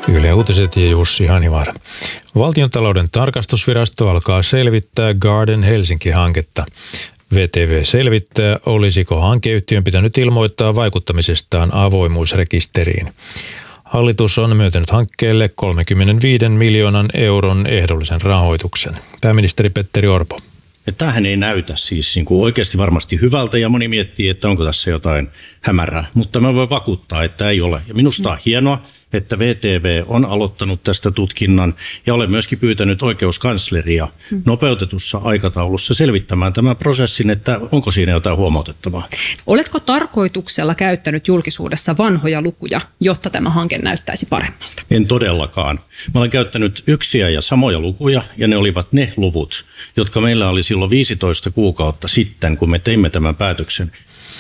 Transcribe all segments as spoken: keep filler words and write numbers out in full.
Yle Uutiset ja Jussi Hanivaara. Valtiontalouden tarkastusvirasto alkaa selvittää Garden Helsinki-hanketta. V T V selvittää, olisiko hankeyhtiön pitänyt ilmoittaa vaikuttamisestaan avoimuusrekisteriin. Hallitus on myöntänyt hankkeelle kolmekymmentäviisi miljoonan euron ehdollisen rahoituksen. Pääministeri Petteri Orpo. Tämähän ei näytä siis niin kuin oikeasti varmasti hyvältä ja moni miettii, että onko tässä jotain hämärää, mutta mä voin vakuuttaa, että ei ole. Ja minusta on hienoa, että V T V on aloittanut tästä tutkinnan ja olen myöskin pyytänyt oikeuskansleria nopeutetussa aikataulussa selvittämään tämän prosessin, että onko siinä jotain huomautettavaa. Oletko tarkoituksella käyttänyt julkisuudessa vanhoja lukuja, jotta tämä hanke näyttäisi paremmalta? En todellakaan. Mä olen käyttänyt yksiä ja samoja lukuja ja ne olivat ne luvut, jotka meillä oli silloin viisitoista kuukautta sitten, kun me teimme tämän päätöksen.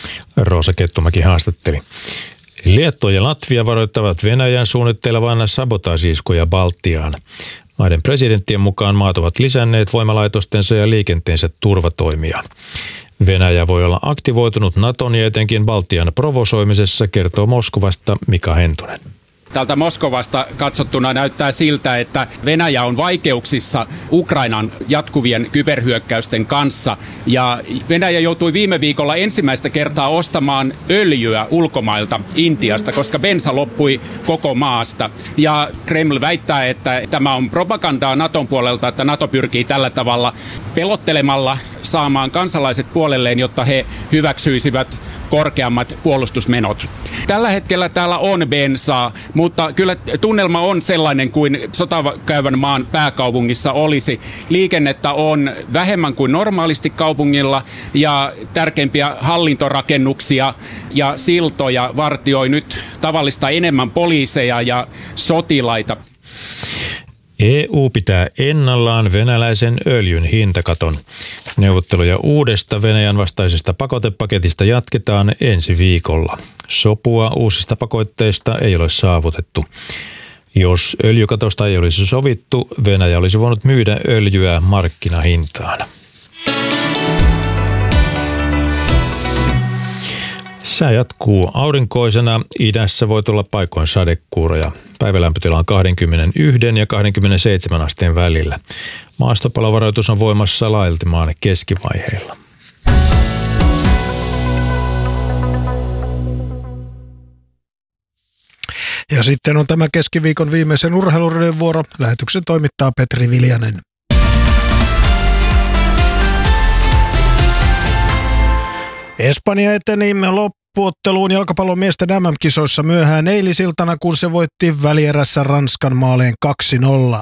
Roosa Kettumäki haastatteli. Liettua ja Latvia varoittavat Venäjän suunnittelevan sabotaasi-iskuja Baltiaan. Maiden presidenttien mukaan maat ovat lisänneet voimalaitostensa ja liikenteensä turvatoimia. Venäjä voi olla aktivoitunut Naton ja etenkin Baltian provosoimisessa, kertoo Moskovasta Mika Hentunen. Täältä Moskovasta katsottuna näyttää siltä, että Venäjä on vaikeuksissa Ukrainan jatkuvien kyberhyökkäysten kanssa. Ja Venäjä joutui viime viikolla ensimmäistä kertaa ostamaan öljyä ulkomailta Intiasta, koska bensa loppui koko maasta. Ja Kreml väittää, että tämä on propagandaa Naton puolelta, että Nato pyrkii tällä tavalla pelottelemalla saamaan kansalaiset puolelleen, jotta he hyväksyisivät korkeammat puolustusmenot. Tällä hetkellä täällä on bensaa, mutta kyllä tunnelma on sellainen kuin sotakäyvän maan pääkaupungissa olisi. Liikennettä on vähemmän kuin normaalisti kaupungilla ja tärkeimpiä hallintorakennuksia ja siltoja vartioi nyt tavallista enemmän poliiseja ja sotilaita. E U pitää ennallaan venäläisen öljyn hintakaton. Neuvotteluja uudesta Venäjän vastaisesta pakotepaketista jatketaan ensi viikolla. Sopua uusista pakotteista ei ole saavutettu. Jos öljykatosta ei olisi sovittu, Venäjä olisi voinut myydä öljyä markkinahintaan. Sää jatkuu aurinkoisena. Idässä voi tulla paikoin sadekuuroja. Päivälämpötila on kaksikymmentäyksi ja kaksikymmentäseitsemän asteen välillä. Maastopalovaroitus on voimassa laajalti maan keskivaiheilla. Ja sitten on tämä keskiviikon viimeisen urheilurien vuoro. Lähetyksen toimittaa Petri Viljanen. Espanja eteni loppuotteluun jalkapallon miesten M M-kisoissa myöhään eilisiltana, kun se voitti välierässä Ranskan maaleen kaksi nolla.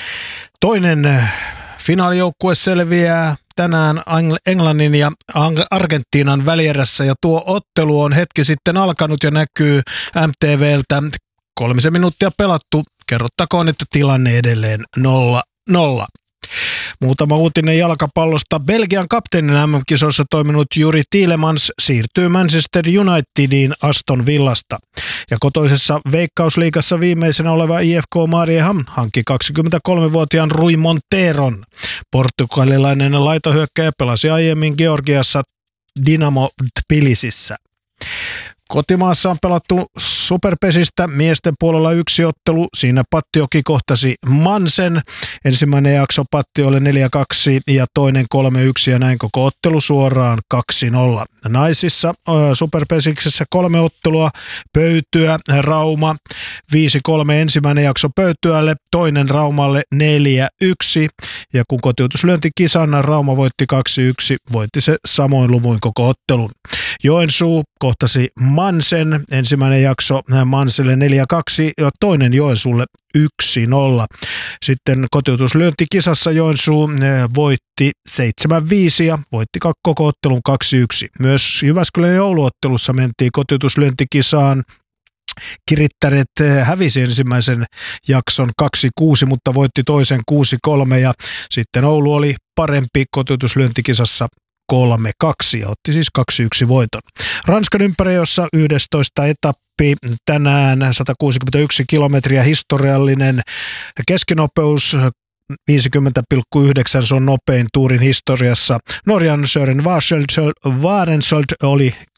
Toinen finaalijoukkue selviää tänään Englannin ja Argentiinan välierässä ja tuo ottelu on hetki sitten alkanut ja näkyy M T V:ltä. Kolmisen minuuttia pelattu. Kerrottakoon, että tilanne edelleen nolla nolla. Muutama uutinen jalkapallosta. Belgian kapteenin M M-kisoissa toiminut Juri Tielemans siirtyy Manchester Unitediin Aston Villasta. Ja kotoisessa Veikkausliigassa viimeisenä oleva I F K Mariehamn hankki kaksikymmentäkolmevuotiaan Rui Monteron. Portugalilainen laitohyökkäjä pelasi aiemmin Georgiassa Dynamo Tbilisissä. Kotimaassa on pelattu Superpesistä miesten puolella yksi ottelu. Siinä Pattioki kohtasi Mansen. Ensimmäinen jakso Pattiolle neljä kaksi ja toinen kolme yksi ja näin koko ottelu suoraan kaksi nolla. Naisissa äh, Superpesiksessä kolme ottelua. Pöytyä, Rauma viisi kolme ensimmäinen jakso Pöytyälle, toinen Raumalle neljä yksi. Ja kun kotiutuslyönti kisan Rauma voitti kaksi yksi, voitti se samoin luvuin koko ottelun. Joensuu kohtasi Mansen, ensimmäinen jakso Manselle neljä kaksi ja toinen Joensuulle yksi nolla. Sitten kotiutuslyöntikisassa Joensuu voitti seitsemän viisi ja voitti koko ottelun kaksi yksi. Myös Jyväskylän jouluottelussa mentiin kotiutuslyöntikisaan. Kirittäret hävisi ensimmäisen jakson kaksi kuusi, mutta voitti toisen kuusi kolme ja sitten Oulu oli parempi kotiutuslyöntikisassa kolme kaksi ja otti siis kaksi yksi voiton. Ranskan ympäriössä yhdestoista etappi tänään sata kuusikymmentäyksi kilometriä historiallinen keskinopeus viisikymmentä pilkku yhdeksän, se on nopein tuurin historiassa. Norjan Søren Varensholt oli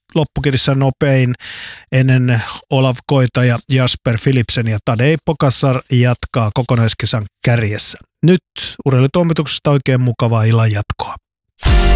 loppukirjassa nopein ennen Olav Koita ja Jasper Philipsen ja Tadej Pogačar jatkaa kokonaiskisan kärjessä. Nyt urheilutoimituksesta oikein mukavaa illan jatkoa.